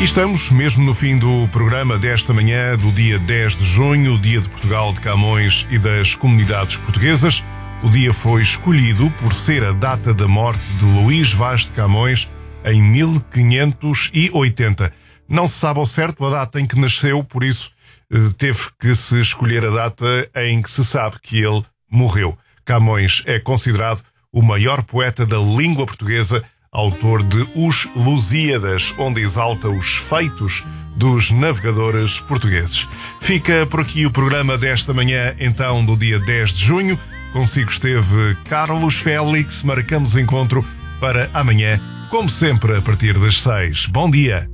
E estamos mesmo no fim do programa desta manhã, do dia 10 de junho, Dia de Portugal, de Camões e das comunidades portuguesas. O dia foi escolhido por ser a data da morte de Luís Vaz de Camões em 1580. Não se sabe ao certo a data em que nasceu, por isso teve que se escolher a data em que se sabe que ele morreu. Camões é considerado o maior poeta da língua portuguesa, autor de Os Lusíadas, onde exalta os feitos dos navegadores portugueses. Fica por aqui o programa desta manhã, então, do dia 10 de junho. Consigo esteve Carlos Félix. Marcamos encontro para amanhã, como sempre, a partir das 6. Bom dia!